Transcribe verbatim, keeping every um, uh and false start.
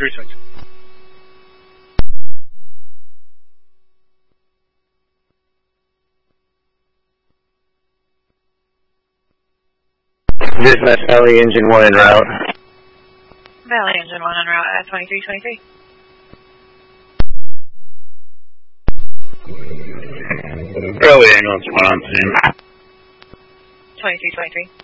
twenty-three twenty-two. Dispatch Valley Engine one en route. Valley Engine one en route at twenty-three twenty-three. Valley Ambulance one on scene. twenty-three twenty-three.